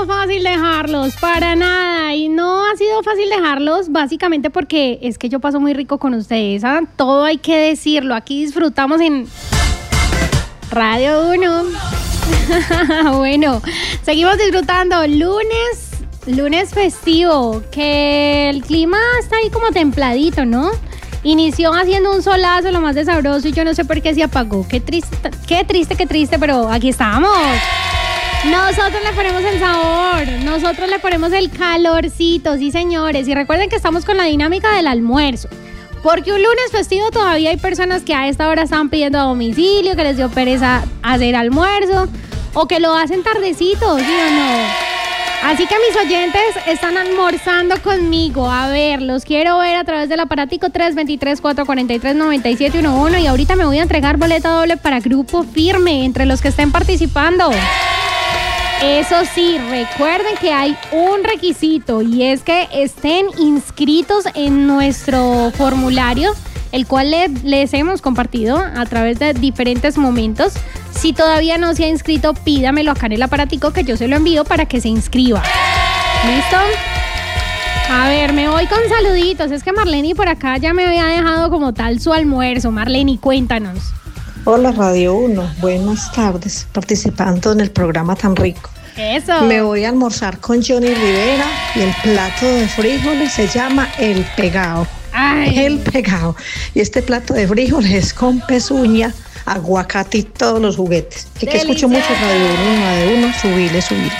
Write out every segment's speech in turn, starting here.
Fácil dejarlos, para nada. Y no ha sido fácil dejarlos, básicamente porque es que yo paso muy rico con ustedes, ¿ah? Todo hay que decirlo. Aquí disfrutamos en Radio 1. Bueno, seguimos disfrutando. Lunes festivo, que el clima está ahí como templadito, ¿no? Inició haciendo un solazo, lo más de sabroso, y yo no sé por qué se apagó. Qué triste, pero aquí estamos. Nosotros le ponemos el sabor, nosotros le ponemos el calorcito, sí señores. Y recuerden que estamos con la dinámica del almuerzo, porque un lunes festivo todavía hay personas que a esta hora están pidiendo a domicilio, que les dio pereza hacer almuerzo, o que lo hacen tardecito, ¿sí o no? Así que mis oyentes están almorzando conmigo. A ver, los quiero ver a través del aparatico 323-443-9711. Y ahorita me voy a entregar boleta doble para Grupo Firme entre los que estén participando. Eso sí, recuerden que hay un requisito, y es que estén inscritos en nuestro formulario, el cual les hemos compartido a través de diferentes momentos. Si todavía no se ha inscrito, pídamelo acá en el aparatico que yo se lo envío para que se inscriba. ¿Listo? A ver, me voy con saluditos. Es que Marleni por acá ya me había dejado como tal su almuerzo. Marleni, cuéntanos. Hola Radio 1, buenas tardes, participando en el programa tan rico. Eso. Me voy a almorzar con Johnny Rivera y el plato de frijoles se llama El Pegao. Ay. El Pegao. Y este plato de frijoles es con pezuña, aguacate y todos los juguetes. Que escucho mucho Radio 1, subile. Subile.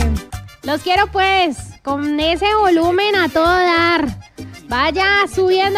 Los quiero pues con ese volumen a todo dar. Vaya subiendo